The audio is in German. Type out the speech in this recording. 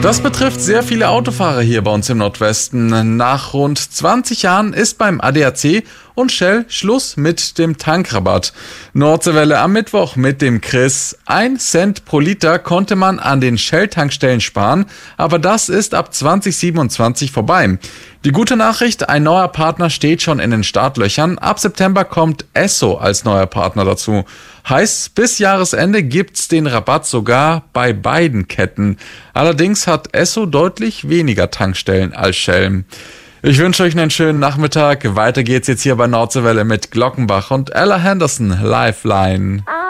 Das betrifft sehr viele Autofahrer hier bei uns im Nordwesten. Nach rund 20 Jahren ist beim ADAC und Shell Schluss mit dem Tankrabatt. Nordseewelle am Mittwoch mit dem Chris. 1 Cent pro Liter konnte man an den Shell-Tankstellen sparen, aber das ist ab 2027 vorbei. Die gute Nachricht, ein neuer Partner steht schon in den Startlöchern. Ab September kommt Esso als neuer Partner dazu. Heißt, bis Jahresende gibt's den Rabatt sogar bei beiden Ketten. Allerdings hat Esso deutlich weniger Tankstellen als Shell. Ich wünsche euch einen schönen Nachmittag. Weiter geht's jetzt hier bei Nordseewelle mit Glockenbach und Ella Henderson, Lifeline.